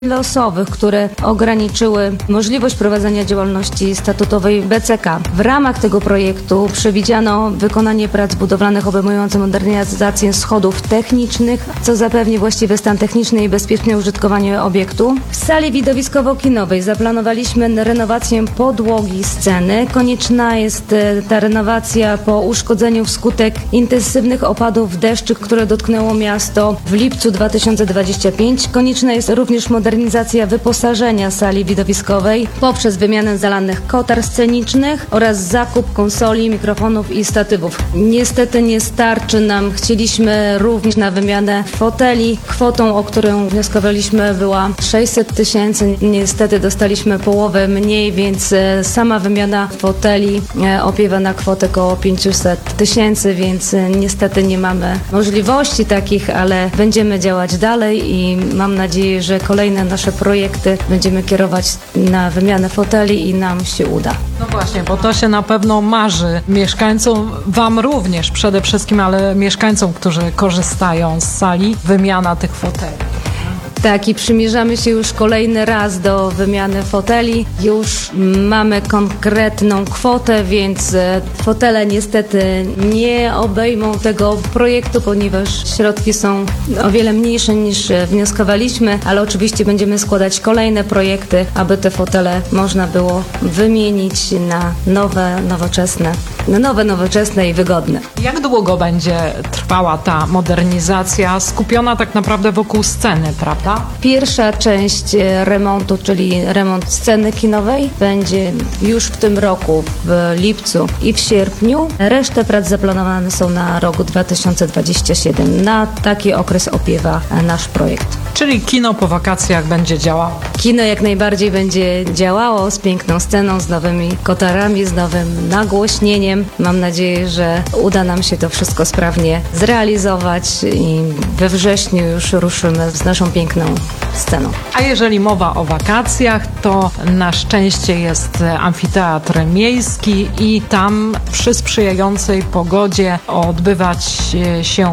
losowych, które ograniczyły możliwość prowadzenia działalności statutowej BCK. W ramach tego projektu przewidziano wykonanie prac budowlanych obejmujących modernizację schodów technicznych, co zapewni właściwy stan techniczny i bezpieczne użytkowanie obiektu. W sali widowiskowo-kinowej zaplanowaliśmy renowację podłogi sceny. Konieczna jest ta renowacja po uszkodzeniu wskutek intensywnych opadów deszczu, które dotknęło miasto w lipcu 2025. Konieczna jest również modernizacja wyposażenia sali widowiskowej poprzez wymianę zalanych kotar scenicznych oraz zakup konsoli, mikrofonów i statywów. Niestety nie starczy nam. Chcieliśmy również na wymianę foteli. Kwotą, o którą wnioskowaliśmy, była 600 000. Niestety dostaliśmy połowę mniej, więc sama wymiana foteli opiewa na kwotę około 500 000, więc niestety nie mamy możliwości takich, ale będziemy działać dalej i mam nadzieję, że kolejne nasze projekty będziemy kierować na wymianę foteli i nam się uda. No właśnie, bo to się na pewno marzy mieszkańcom, wam również przede wszystkim, ale mieszkańcom, którzy korzystają z sali, wymiana tych foteli. Tak, i przymierzamy się już kolejny raz do wymiany foteli. Już mamy konkretną kwotę, więc fotele niestety nie obejmą tego projektu, ponieważ środki są o wiele mniejsze niż wnioskowaliśmy, ale oczywiście będziemy składać kolejne projekty, aby te fotele można było wymienić na nowe, nowoczesne i wygodne. Jak długo będzie trwała ta modernizacja, skupiona tak naprawdę wokół sceny, prawda? Pierwsza część remontu, czyli remont sceny kinowej, będzie już w tym roku, w lipcu i w sierpniu. Resztę prac zaplanowane są na rok 2027. Na taki okres opiewa nasz projekt. Czyli kino po wakacjach będzie działało. Kino jak najbardziej będzie działało z piękną sceną, z nowymi kotarami, z nowym nagłośnieniem. Mam nadzieję, że uda nam się to wszystko sprawnie zrealizować i we wrześniu już ruszymy z naszą piękną sceną. A jeżeli mowa o wakacjach, to na szczęście jest amfiteatr miejski i tam przy sprzyjającej pogodzie odbywać się